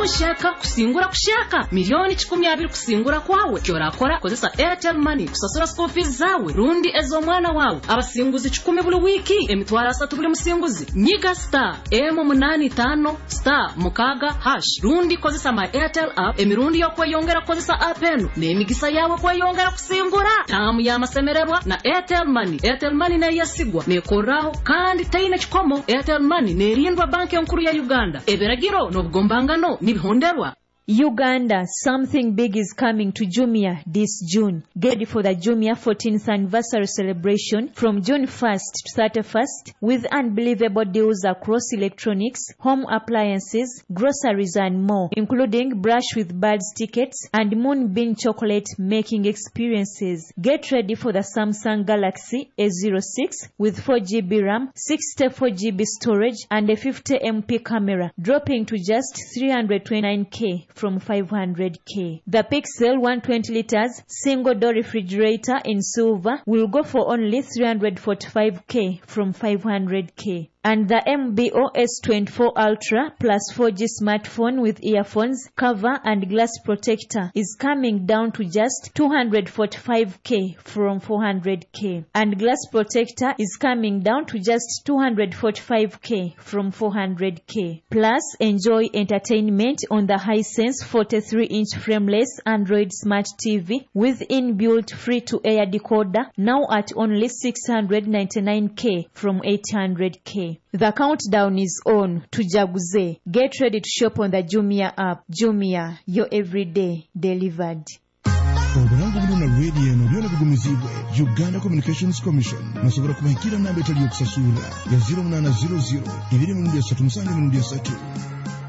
shaka kusingura kushaka milioni 12 kusingura kwawe kyorakora kozesa Airtel Money kusasura school fees zawe rundi ezo mwana wawe abasinguzi 10 buli wiki emitwara 3 buli musinguzi nyiga star M85 star mukaga hash rundi kozesa my Airtel app emirundi yo kweyongera kozesa app eno nemigisa yawe kweyongera kusingura tamu ya masemererwa na Airtel Money. Airtel Money na yasigwa nekoraho kandi tayina chikomo. Airtel Money nerindwa banki nkuru ya Uganda eberagiro n'obugombangano nibihonderwa. Uganda, something big is coming to Jumia this June. Get ready for the Jumia 14th anniversary celebration from June 1st to 31st with unbelievable deals across electronics, home appliances, groceries and more, including Brush with Birds tickets and Moonbeam chocolate making experiences. Get ready for the Samsung Galaxy A06 with 4GB RAM, 64GB storage and a 50MP camera, dropping to just 329k from 500k. The Pixel 120 liters single door refrigerator in silver will go for only 345k from 500k. And the MBO S24 Ultra plus 4G smartphone with earphones, cover and glass protector is coming down to just 245k from 400k. And glass protector is coming down to just 245k from 400k. Plus, enjoy entertainment on the Hisense 43-inch frameless Android Smart TV with inbuilt free-to-air decoder now at only 699k from 800k. The countdown is on to Jaguze. Get ready to shop on the Jumia app. Jumia, your everyday delivered. Obulango buluna radio no byona bigumizibwe Uganda Communications Commission nasobora kubahikira namba etali yokusasula ya 0800 23 3